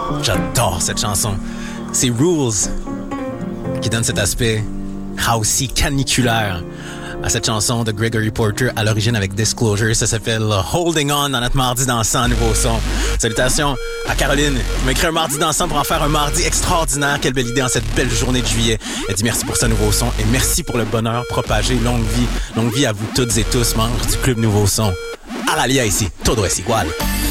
J'adore cette chanson. C'est Rules qui donne cet aspect housey caniculaire à cette chanson de Gregory Porter à l'origine avec Disclosure. Ça s'appelle Holding On dans notre mardi dansant nouveau son. Salutations à Caroline qui m'a écrit un mardi dansant pour en faire un mardi extraordinaire. Quelle belle idée en cette belle journée de juillet. Elle dit merci pour ce nouveau son et merci pour le bonheur propagé. Longue vie à vous toutes et tous, membres du Club Nouveau Son. À la lia ici, todo es igual.